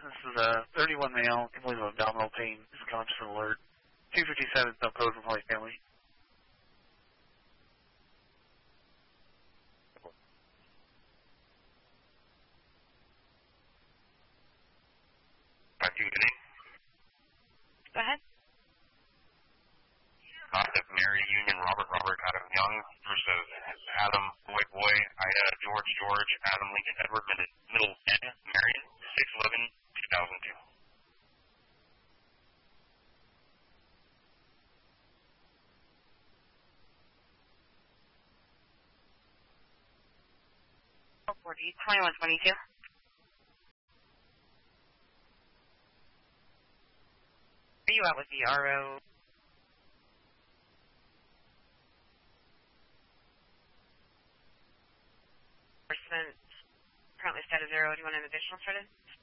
This is a 31 male, complete with abdominal pain. This is conscious and alert. 257 subcode from Holy Family. Go ahead. Mary Union Robert Adam Young versus Adam Boy Ida George Adam Lincoln Edward Middle N Marion 6/11/2002. Oh, 40, 2122. Are you out with the RO? Currently status 0. Do you want an additional started?